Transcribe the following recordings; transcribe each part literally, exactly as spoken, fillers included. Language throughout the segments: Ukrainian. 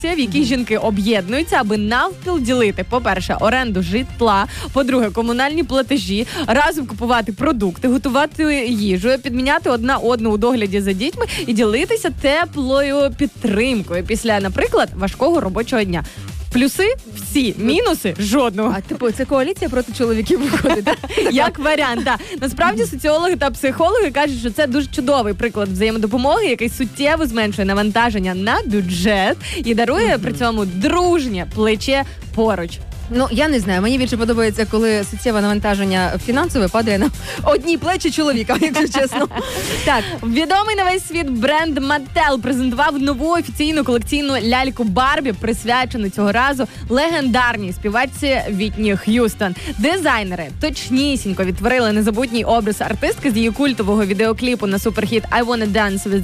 в якій жінки об'єднуються, аби навпіл ділити, по-перше, оренду житла, по-друге, комунальні платежі, разом купувати продукти, готувати їжу, підміняти одна одну у догляді за дітьми і ділитися теплою підтримкою після, наприклад, важкого робочого дня. Плюси – всі, мінуси – жодного. А, типу, це коаліція проти чоловіків виходить, так? Як варіант, так. Насправді, соціологи та психологи кажуть, що це дуже чудовий приклад взаємодопомоги, який суттєво зменшує навантаження на бюджет і дарує mm-hmm. при цьому дружнє плече поруч. Ну, я не знаю, мені більше подобається, коли суттєве навантаження фінансове падає на одні плечі чоловіка, якщо чесно. Так, відомий на весь світ бренд Mattel презентував нову офіційну колекційну ляльку Барбі, присвячену цього разу легендарній співачці Вітні Х'юстон. Дизайнери точнісінько відтворили незабутній образ артистки з її культового відеокліпу на суперхіт I Wanna Dance with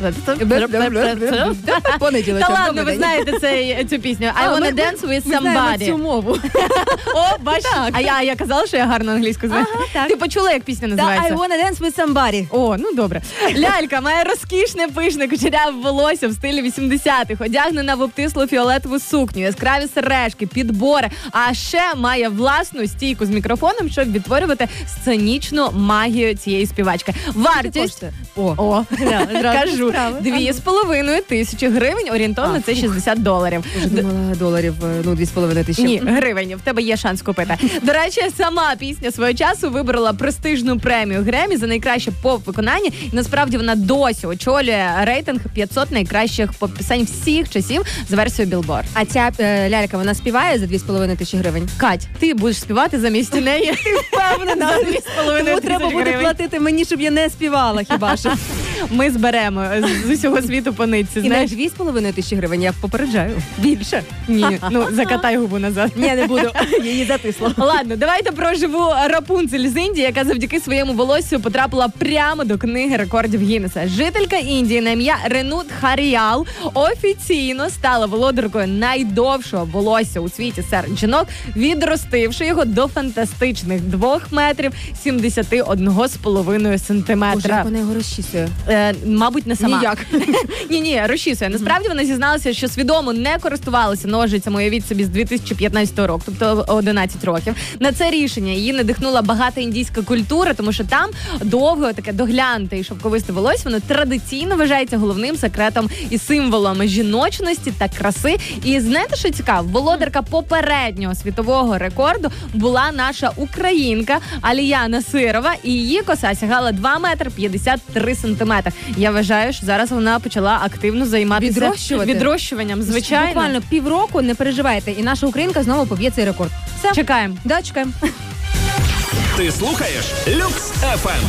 Some... Понеділочок. Та ладно, ви знаєте цей, цю пісню. I Wanna Dance with Somebody. Ми знаємо цю мову. О, бач, а я, я казала, що я гарно англійську знаю. Ага, ти почула, як пісня називається? I wanna dance with somebody. О, ну добре. Лялька має розкішне, пишне, кучеряве волосся в стилі вісімдесятих, одягнена в обтислу фіолетову сукню, яскраві сережки, підбори, а ще має власну стійку з мікрофоном, щоб відтворювати сценічну магію цієї співачки. Вартість... О, О. кажу, дві з половиною тисячі гривень, орієнтовно а, це шістдесят доларів. Уже думала доларів, ну, дві з половиною тисячі. Ні, гривень, в тебе є шанс купити. До речі, сама пісня свого часу виборола престижну премію Гремі за найкраще поп-виконання. І насправді вона досі очолює рейтинг п'ятсот найкращих поп-пісень всіх часів за версією Billboard. А ця е, лялька, вона співає за дві з половиною тисячі гривень? Кать, ти будеш співати замість неї? Впевнена. За дві з половиною тисячі треба буде платити мені, щоб я не співала, хіба що. Ми зберемо з усього світу по нитці. І на дві з половиною тисячі гривень я попереджаю. Більше. Ні, ну закатай губу назад. Ні, не буду. Її затисло. Ладно, давайте про живу Рапунцель з Індії, яка завдяки своєму волоссю потрапила прямо до книги рекордів Гіннеса. Жителька Індії на ім'я Ренут Харіал офіційно стала володаркою найдовшого волосся у світі серед жінок, відростивши його до фантастичних двох метрів сімдесят один з половиною сантиметра. Боже, як вона його розчісує? Е, мабуть, не сама. Ніяк. Ні-ні, розчісує. Насправді вона зізналася, що свідомо не користувалася ножицями, уявіть собі, з дві тисячі п'ятнадцятого року, тобто одинадцять років. На це рішення її надихнула багата індійська культура, тому що там довге, таке доглянуте і шовковисте волосся, воно традиційно вважається головним секретом і символом жіночності та краси. І знаєте, що цікаво? Володарка попереднього світового рекорду була наша українка Алія Насирова, і її коса сягала два метри п'ятдесят три сантиметри. Я вважаю, що зараз вона почала активно займатися відрощуванням, звичайно. Буквально півроку, не переживайте, і наша українка знову поб'є цей рекорд. Все. Чекаємо. Да, чекаємо. Ти слухаєш Люкс еф ем.